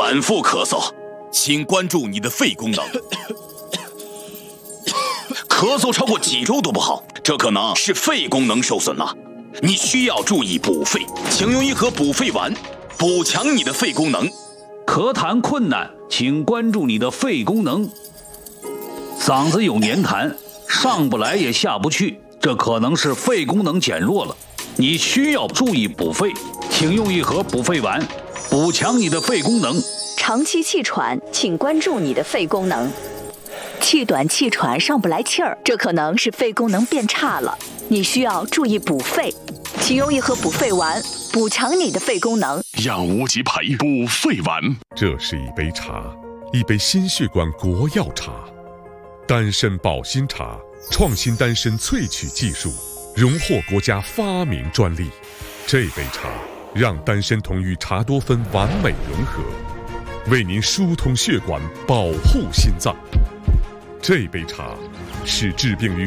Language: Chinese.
反复咳嗽，请关注你的肺功能。咳嗽超过几周都不好，这可能是肺功能受损了。你需要注意补肺，请用一盒补肺丸，补强你的肺功能。 咳痰困难，请关注你的肺功能。嗓子有黏痰，上不来也下不去，这可能是肺功能减弱了。你需要注意补肺，请用一盒补肺丸，补强你的肺功能。 长期气喘，请关注你的肺功能。气短气喘上不来气儿，这可能是肺功能变差了，你需要注意补肺，请用一盒补肺丸，补强你的肺功能。 养无极培补肺丸。 这是一杯茶，一杯心血管国药茶，丹参保心茶，创新丹参萃取技术，荣获国家发明专利。这杯茶让丹参酮与茶多酚完美融合，为您疏通血管，保护心脏。这杯茶是治病于